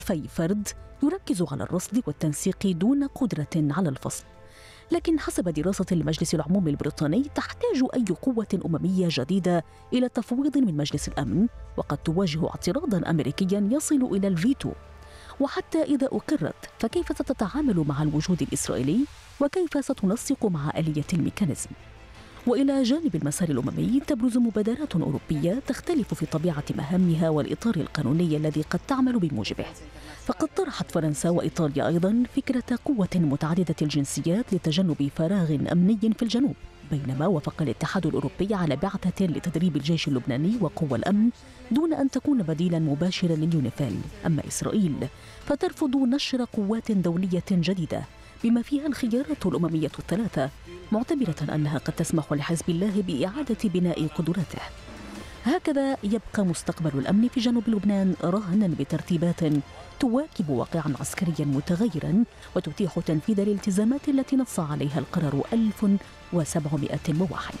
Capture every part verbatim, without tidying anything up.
في فرد يركز على الرصد والتنسيق دون قدرة على الفصل. لكن حسب دراسة المجلس العمومي البريطاني تحتاج أي قوة أممية جديدة إلى تفويض من مجلس الأمن، وقد تواجه اعتراضاً أمريكياً يصل إلى الفيتو. وحتى إذا أقرت فكيف ستتعامل مع الوجود الإسرائيلي وكيف ستنسق مع آلية الميكانيزم؟ وإلى جانب المسار الأممي تبرز مبادرات أوروبية تختلف في طبيعة مهامها والإطار القانوني الذي قد تعمل بموجبه. فقد طرحت فرنسا وإيطاليا أيضاً فكرة قوة متعددة الجنسيات لتجنب فراغ أمني في الجنوب، بينما وافق الاتحاد الأوروبي على بعثة لتدريب الجيش اللبناني وقوى الأمن دون أن تكون بديلاً مباشراً لليونيفيل. أما إسرائيل فترفض نشر قوات دولية جديدة بما فيها الخيارات الأممية الثلاثة، معتبرة أنها قد تسمح لحزب الله بإعادة بناء قدراته. هكذا يبقى مستقبل الأمن في جنوب لبنان رهنا بترتيبات تواكب واقعا عسكريا متغيرا وتتيح تنفيذ الالتزامات التي نص عليها القرار ألف وسبعمائة وواحد.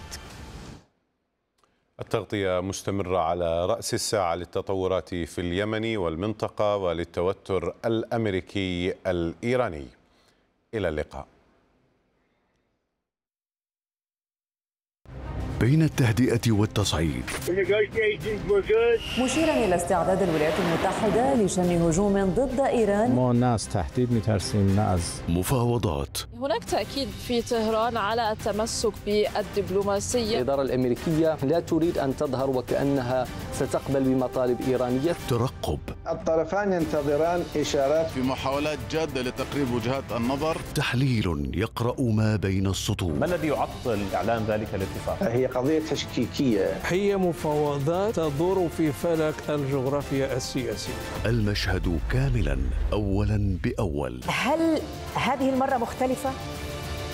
التغطية مستمرة على رأس الساعة للتطورات في اليمن والمنطقة وللتوتر الأمريكي الإيراني. إلى اللقاء. بين التهدئة والتصعيد، مشيرا إلى استعداد الولايات المتحدة لشن هجوم ضد إيران. ما الناس تحديد مترسين ناس مفاوضات. هناك تأكيد في طهران على التمسك بالدبلوماسية. الإدارة الأمريكية لا تريد أن تظهر وكأنها ستقبل بمطالب إيرانية. ترقب. الطرفان ينتظران إشارات في محاولات جادة لتقريب وجهات النظر. تحليل يقرأ ما بين السطور. ما الذي يعطل إعلان ذلك الاتفاق؟ هي قضية تشكيكية. هي مفاوضات تدور في فلك الجغرافيا السياسية. المشهد كاملا أولا بأول. هل هذه المرة مختلفة؟